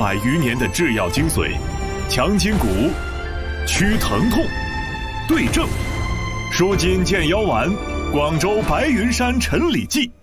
400余年的制药精髓，强筋骨，祛疼痛，对症，舒筋健腰丸，广州白云山陈李济。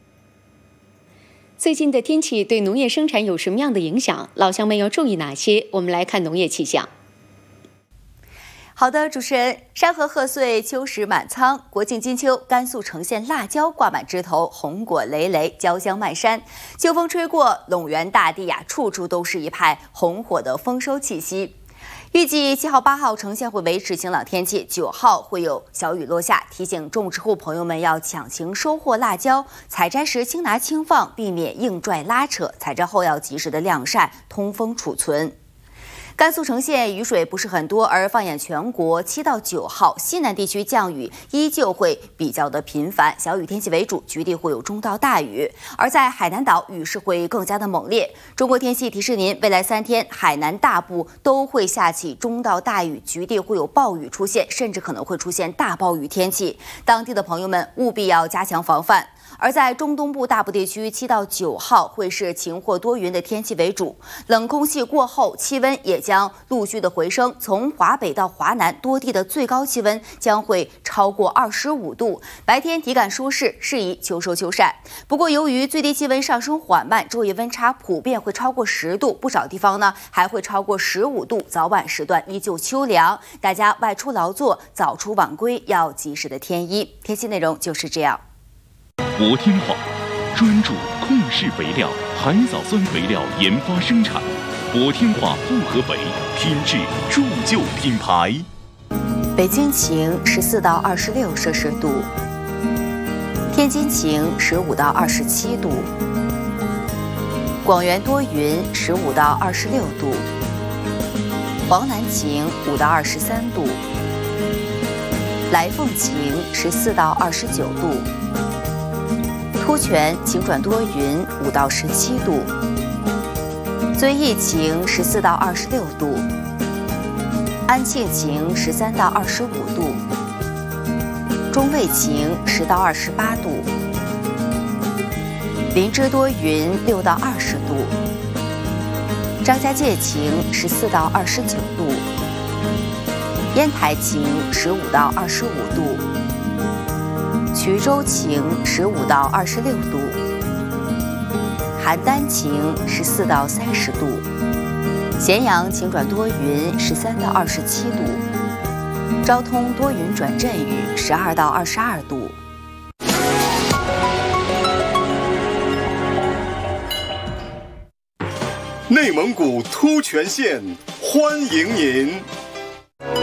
最近的天气对农业生产有什么样的影响？老乡们要注意哪些？我们来看农业气象。 好的，主持人，山河贺岁，秋实满仓，国庆金秋，甘肃呈现辣椒挂满枝头，红果累累，椒香漫山。秋风吹过，陇源大地呀，处处都是一派红火的丰收气息。预计7号、8号呈现会维持晴朗天气，9号会有小雨落下，提醒种植户朋友们要抢情收获辣椒，采摘时轻拿轻放，避免硬拽拉扯，采摘后要及时的晾晒、通风储存。甘肃呈现雨水不是很多，而放眼全国，7到9号西南地区降雨依旧会比较的频繁，小雨天气为主，局地会有中到大雨。而在海南岛雨势会更加的猛烈。中国天气提示您，未来3天海南大部都会下起中到大雨，局地会有暴雨出现，甚至可能会出现大暴雨天气，当地的朋友们务必要加强防范。而在中东部大部地区，7到9号会是晴或多云的天气为主，冷空气过后，气温也将陆续的回升。从华北到华南，多地的最高气温将会超过25度，白天体感舒适，适宜秋收秋晒。不过，由于最低气温上升缓慢，昼夜温差普遍会超过10度，不少地方呢还会超过15度，早晚时段依旧秋凉。大家外出劳作，早出晚归，要及时的添衣。天气内容就是这样。 博天化专注控室肥料、海藻酸肥料研发生产，博天化复合肥，品质铸就品牌。 北京晴14到26摄氏度，天津晴15到27度，广元多云15到26度，黄南晴5到23度，来凤晴14到29度。突泉晴转多云5到17度，遵义晴14到26度，安庆晴13到25度，中卫晴10到28度，林芝多云6到20度，张家界晴14到29度，烟台晴15到25度。衢州晴15到26度，邯郸晴14到30度，咸阳晴转多云13到27度，昭通多云转阵雨12到22度。 内蒙古突泉县欢迎您。